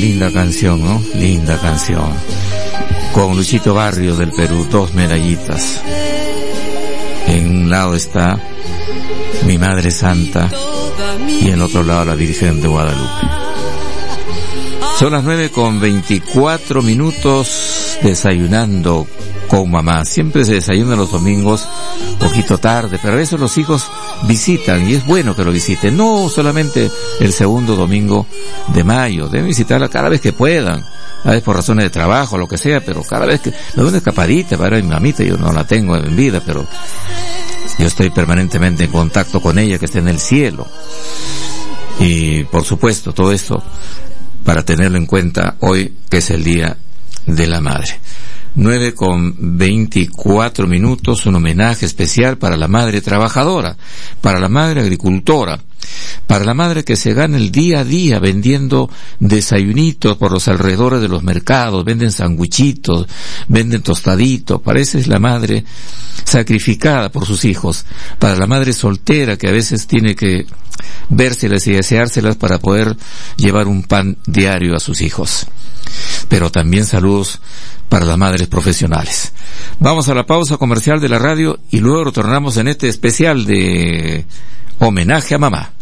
linda canción, ¿no? Linda canción. Con Luchito Barrio del Perú, 2 medallitas. En un lado está mi Madre Santa y en el otro lado la Virgen de Guadalupe. Son las 9:24, desayunando con mamá. Siempre se desayuna los domingos, poquito tarde, pero a veces los hijos visitan y es bueno que lo visiten. No solamente el segundo domingo de mayo, deben visitarla cada vez que puedan. A veces por razones de trabajo, lo que sea, pero cada vez que me doy una escapadita para ver a mi mamita, yo no la tengo en vida, pero yo estoy permanentemente en contacto con ella, que está en el cielo. Y por supuesto, todo esto para tenerlo en cuenta hoy, que es el Día de la Madre. 9:24, un homenaje especial para la madre trabajadora, para la madre agricultora, para la madre que se gana el día a día vendiendo desayunitos por los alrededores de los mercados, venden sanguichitos, venden tostaditos. Para esa es la madre sacrificada por sus hijos, para la madre soltera que a veces tiene que vérselas y deseárselas para poder llevar un pan diario a sus hijos. Pero también saludos para las madres profesionales. Vamos a la pausa comercial de la radio y luego retornamos en este especial de homenaje a mamá.